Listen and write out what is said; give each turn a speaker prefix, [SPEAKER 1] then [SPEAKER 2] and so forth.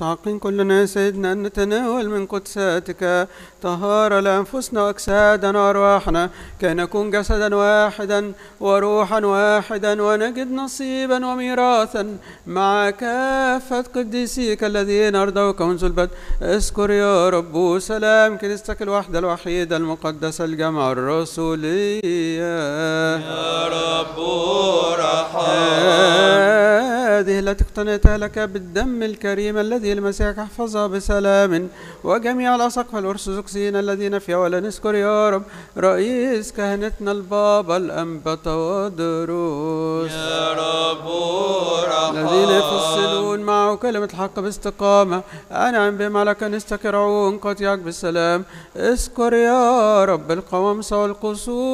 [SPEAKER 1] حق كلنا يا سيدنا أن نتناول من قدساتك طهارة لأنفسنا وأجسادنا وأرواحنا كي نكون جسدا واحدا وروحا واحدا ونجد نصيبا وميراثا مع كافة قديسيك الذين أرضوك منذ البدء. اذكر يا رب سلام كنيستك الوحدة الوحيدة المقدسة الجامعة الرسولية
[SPEAKER 2] يا رب رحم.
[SPEAKER 1] هذه التي اقتنيتها لك بالدم الكريم الذي لمسيحك احفظها بسلام، وجميع الأساقفة الأرثوذكسيين الذين فيها. ولا نذكر يا رب رئيس كهنتنا البابا الأنبا تودروس
[SPEAKER 2] يا رب رحم.
[SPEAKER 1] الذين يفصلون معه كلمة الحق باستقامة. أنعم بهم على كنيستك رعون قطيعك بالسلام. اذكر يا رب القوامس والقصور